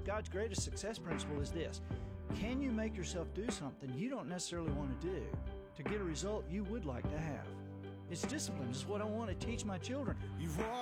God's greatest success principle is this: can you make yourself do something you don't necessarily want to do to get a result you would like to have? It's discipline. It's what I want to teach my children. You've